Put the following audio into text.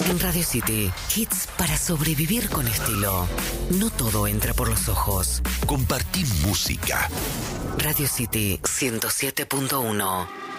En Radio City, hits para sobrevivir con estilo. No todo entra por los ojos. Compartí música. Radio City 107.1.